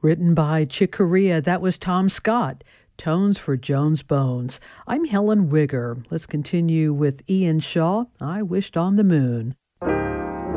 Written by Chick Corea, that was Tom Scott. Tones for Jones Bones. I'm Helen Wigger. Let's continue with Ian Shaw, I Wished on the Moon.